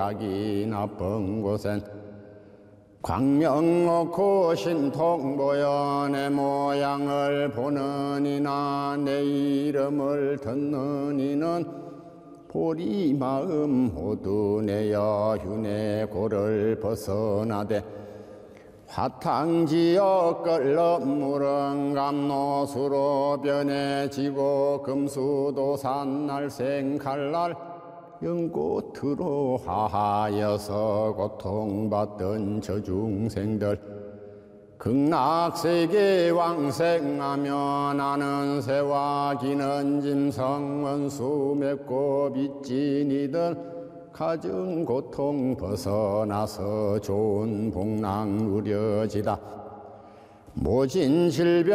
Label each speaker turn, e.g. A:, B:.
A: 가기 나쁜 곳엔 광명 놓고 신통 보여 내 모양을 보는 이나 내 이름을 듣는 이는 보리 마음 모두 내어 휴내 고를 벗어나되 화탕지어 끓는 물은 감노수로 변해지고 금수도 산날생 칼날 연꽃으로 하하여서 고통받던 저 중생들 극락세계 왕생하며 나는 새와 기는 짐승 원수 맺고 빚진 이들 가증 고통 벗어나서 좋은 복락 누려지다 모진 질병